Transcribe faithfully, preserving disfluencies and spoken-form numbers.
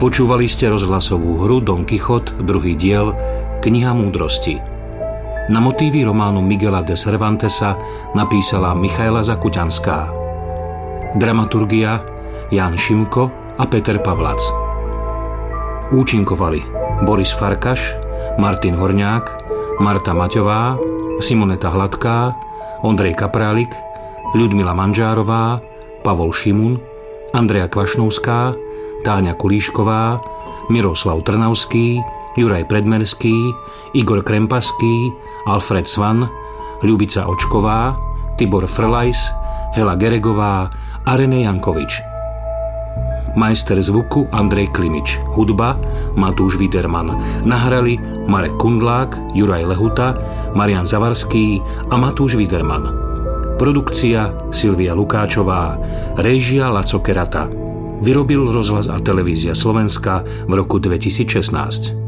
Počúvali ste rozhlasovú hru Don Quichotte, druhý diel, Kniha múdrosti. Na motívy románu Miguela de Cervantesa napísala Michaela Zakuťanská. Dramaturgia Ján Šimko a Peter Pavlac. Účinkovali Boris Farkaš, Martin Horňák, Marta Maťová, Simoneta Hladká, Ondrej Kaprálik, Ľudmila Manžárová, Pavol Šimun, Andrea Kvašnovská, Táňa Kulíšková, Miroslav Trnavský, Juraj Predmerský, Igor Krempaský, Alfred Svan, Ľubica Očková, Tibor Frlajs, Hela Geregová a René Jankovič. Majster zvuku Andrej Klimič. Hudba Matúš Widerman. Nahrali Marek Kundlák, Juraj Lehuta, Marian Zavarský a Matúš Widerman. Produkcia Silvia Lukáčová. Réžia Laco Kerata. Vyrobil Rozhlas a televízia Slovenska v roku dvetisícšestnásť.